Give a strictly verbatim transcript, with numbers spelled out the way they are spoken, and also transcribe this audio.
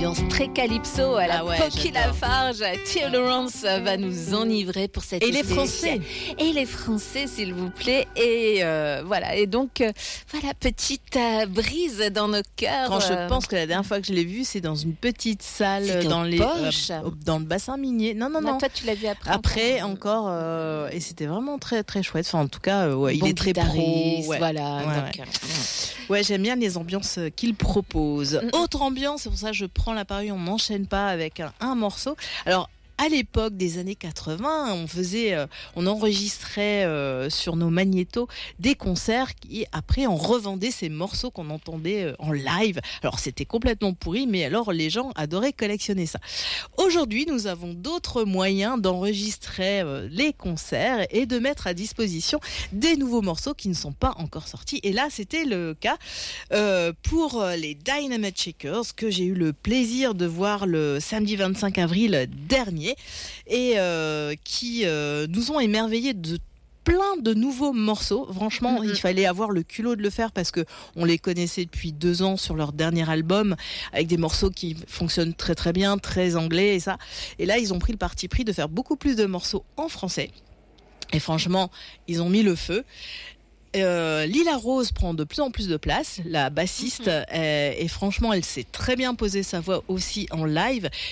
ambiance très calypso à la Ah ouais, Pocky j'adore. Lafarge. Thierry Lawrence va nous enivrer pour cette Et les été. Français. Et les Français, s'il vous plaît. Et euh, voilà. Et donc, euh, voilà, petite euh, brise dans nos cœurs. Quand je euh, pense que la dernière fois que je l'ai vu, c'est dans une petite salle C'était dans aux les Poches. euh, dans le bassin minier. Non non non, non. toi, tu l'as vu après. Après encore. encore euh, et c'était vraiment très très chouette. Enfin en tout cas, euh, ouais, Bon il est très pro. guitariste, Ouais. voilà. Ouais, donc, ouais. euh, Ouais, j'aime bien les ambiances euh, qu'il propose. Mm. Autre ambiance, c'est pour ça que je prends la parole, on n'enchaîne pas avec un, un morceau. Alors, à l'époque des années quatre-vingts, on faisait, euh, on enregistrait euh, sur nos magnétos des concerts et après on revendait ces morceaux qu'on entendait euh, en live. Alors c'était complètement pourri, mais alors les gens adoraient collectionner ça. Aujourd'hui, nous avons d'autres moyens d'enregistrer euh, les concerts et de mettre à disposition des nouveaux morceaux qui ne sont pas encore sortis. Et là, c'était le cas euh, pour les Dynamite Shakers que j'ai eu le plaisir de voir le samedi vingt-cinq avril dernier et euh, qui euh, nous ont émerveillés de plein de nouveaux morceaux. Franchement, Mm-hmm. il fallait avoir le culot de le faire parce que on les connaissait depuis deux ans sur leur dernier album avec des morceaux qui fonctionnent très très bien, très anglais et ça. Et là, ils ont pris le parti pris de faire beaucoup plus de morceaux en français. Et franchement, ils ont mis le feu. Euh, Lila Rose prend de plus en plus de place, la bassiste, Mhm. euh, et franchement, elle sait très bien poser sa voix aussi en live.